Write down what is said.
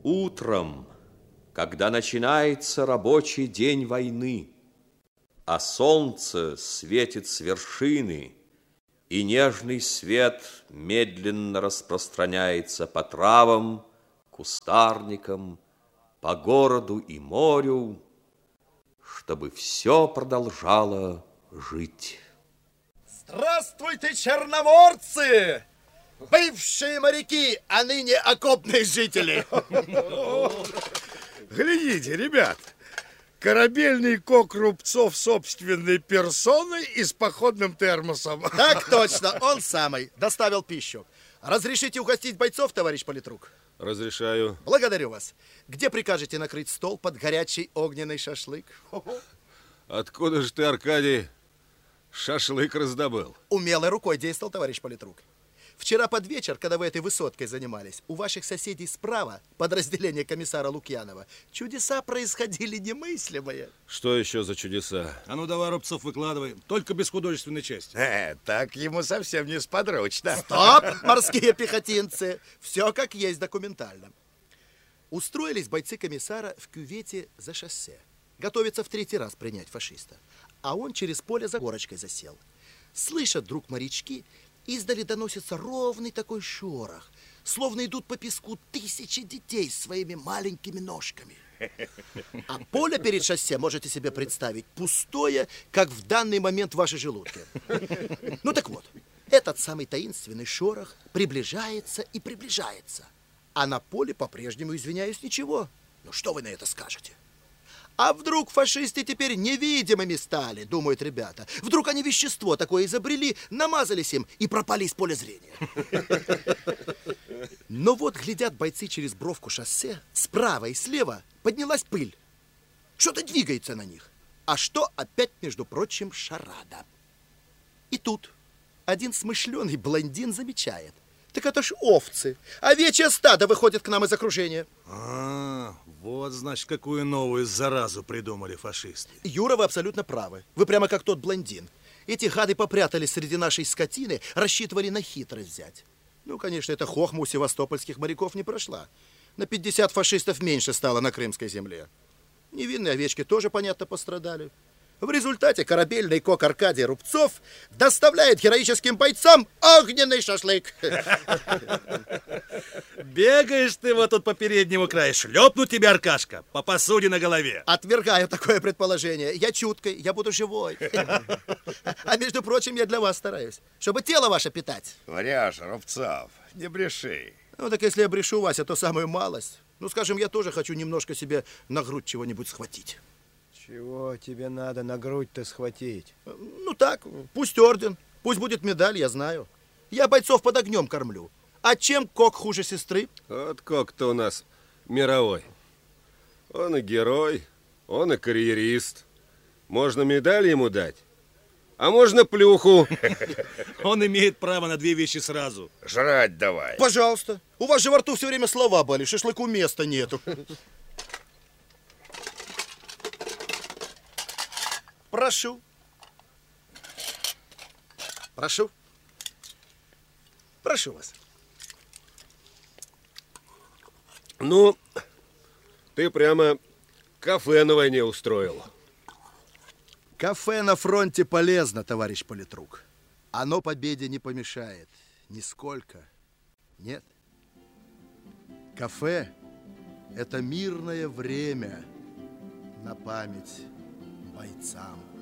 Утром, когда начинается рабочий день войны, а солнце светит с вершины, и нежный свет медленно распространяется по травам, кустарникам, по городу и морю, чтобы все продолжало жить. Здравствуйте, черноморцы! Бывшие моряки, а ныне окопные жители. Глядите, ребят, корабельный кок Рубцов собственной персоной и с походным термосом. Так точно, он самый. Доставил пищу. Разрешите угостить бойцов, товарищ политрук? Разрешаю. Благодарю вас. Где прикажете накрыть стол под горячий огненный шашлык? Откуда же ты, Аркадий, шашлык раздобыл? Умелой рукой действовал, товарищ политрук. Вчера под вечер, когда вы этой высоткой занимались, у ваших соседей справа, подразделение комиссара Лукьянова, чудеса происходили немыслимые. Что еще за чудеса? А ну давай, Рубцов, выкладывай. Только без художественной части. Так ему совсем несподручно. Стоп, морские пехотинцы! Все как есть документально. Устроились бойцы комиссара в кювете за шоссе. Готовятся в третий раз принять фашиста. А он через поле за горочкой засел. Слышат вдруг морячки, издали доносится ровный такой шорох, словно идут по песку тысячи детей с своими маленькими ножками. А поле перед шоссе, можете себе представить, пустое, как в данный момент ваши желудки. Ну так вот, этот самый таинственный шорох приближается и приближается. А на поле по-прежнему, извиняюсь, ничего. Ну что вы на это скажете? А вдруг фашисты теперь невидимыми стали, думают ребята. Вдруг они вещество такое изобрели, намазались им и пропали из поля зрения. Но вот глядят бойцы через бровку шоссе, справа и слева поднялась пыль. Что-то двигается на них. А что опять, между прочим, шарада. И тут один смышленый блондин замечает. Так это ж овцы. Овечье стадо выходит к нам из окружения. Вот, значит, какую новую заразу придумали фашисты. Юра, вы абсолютно правы. Вы прямо как тот блондин. Эти гады попрятались среди нашей скотины, рассчитывали на хитрость взять. Ну, конечно, эта хохма у севастопольских моряков не прошла. На 50 фашистов меньше стало на Крымской земле. Невинные овечки тоже, понятно, пострадали. В результате корабельный кок Аркадий Рубцов доставляет героическим бойцам огненный шашлык. Бегаешь ты вот тут по переднему краю, шлепну тебя, Аркашка, по посуде на голове. Отвергаю такое предположение. Я чуткой, я буду живой. А между прочим, я для вас стараюсь, чтобы тело ваше питать. Варяжа, Рубцов, не бреши. Ну так если я брешу, Вася, то самую малость. Ну, скажем, я тоже хочу немножко себе на грудь чего-нибудь схватить. Чего тебе надо на грудь-то схватить? Ну так, пусть орден, пусть будет медаль, я знаю. Я бойцов под огнем кормлю. А чем кок хуже сестры? Вот кок-то у нас мировой. Он и герой, он и карьерист. Можно медаль ему дать, а можно плюху. Он имеет право на две вещи сразу. Жрать давай. Пожалуйста. У вас же во рту все время слова были, шашлыку места нету. Прошу. Прошу. Прошу вас. Ну, ты прямо кафе на войне устроил. Кафе на фронте полезно, товарищ политрук. Оно победе не помешает. Нисколько. Нет. Кафе – это мирное время на память бойцам.